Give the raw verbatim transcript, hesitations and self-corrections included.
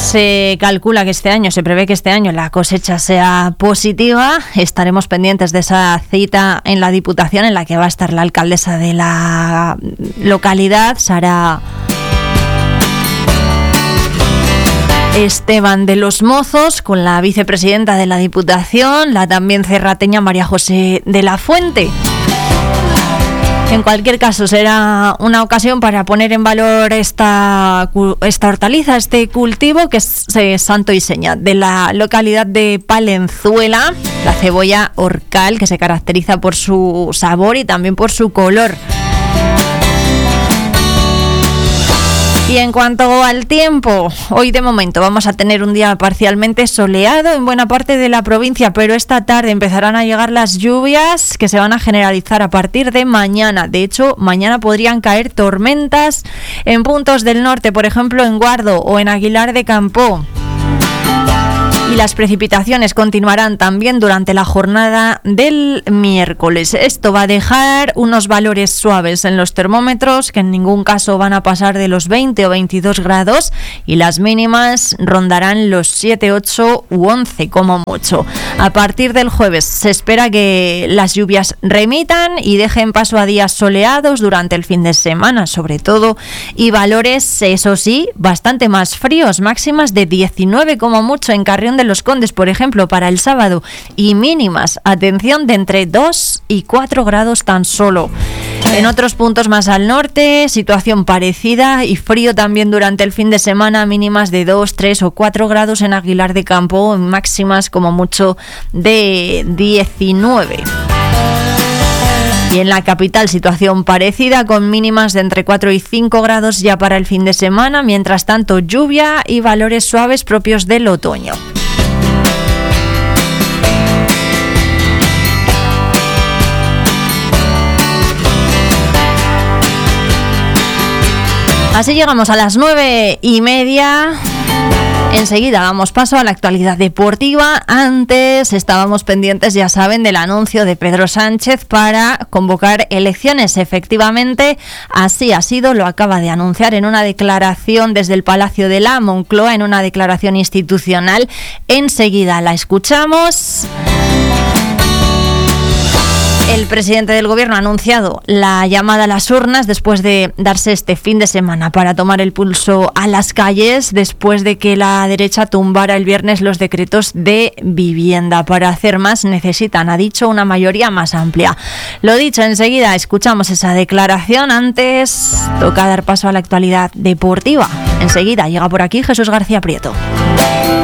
Se calcula que este año, se prevé que este año la cosecha sea positiva. Estaremos pendientes de esa cita en la Diputación en la que va a estar la alcaldesa de la localidad, Sara Esteban de los Mozos, con la vicepresidenta de la Diputación, la también cerrateña María José de la Fuente. En cualquier caso, será una ocasión para poner en valor esta, esta hortaliza, este cultivo, que es eh, santo y seña de la localidad de Palenzuela, la cebolla orcal, que se caracteriza por su sabor y también por su color. Y en cuanto al tiempo, hoy de momento vamos a tener un día parcialmente soleado en buena parte de la provincia, pero esta tarde empezarán a llegar las lluvias que se van a generalizar a partir de mañana. De hecho, mañana podrían caer tormentas en puntos del norte, por ejemplo en Guardo o en Aguilar de Campoo. Y las precipitaciones continuarán también durante la jornada del miércoles. Esto va a dejar unos valores suaves en los termómetros, que en ningún caso van a pasar de los veinte o veintidós grados, y las mínimas rondarán los siete, ocho u once como mucho. A partir del jueves se espera que las lluvias remitan y dejen paso a días soleados durante el fin de semana, sobre todo, y valores, eso sí, bastante más fríos, máximas de diecinueve como mucho en Carrión de los Condes, por ejemplo, para el sábado, y mínimas, atención, de entre dos y cuatro grados tan solo. En otros puntos más al norte, situación parecida y frío también durante el fin de semana, mínimas de dos, tres o cuatro grados en Aguilar de Campoo, máximas como mucho de diecinueve. Y en la capital, situación parecida, con mínimas de entre cuatro y cinco grados ya para el fin de semana. Mientras tanto, lluvia y valores suaves propios del otoño. Así llegamos a las nueve y media. Enseguida damos paso a la actualidad deportiva. Antes estábamos pendientes, ya saben, del anuncio de Pedro Sánchez para convocar elecciones. Efectivamente, así ha sido, lo acaba de anunciar en una declaración desde el Palacio de la Moncloa, en una declaración institucional. Enseguida la escuchamos. El presidente del Gobierno ha anunciado la llamada a las urnas después de darse este fin de semana para tomar el pulso a las calles, después de que la derecha tumbara el viernes los decretos de vivienda. Para hacer más necesitan, ha dicho, una mayoría más amplia. Lo dicho, enseguida escuchamos esa declaración. Antes toca dar paso a la actualidad deportiva. Enseguida llega por aquí Jesús García Prieto.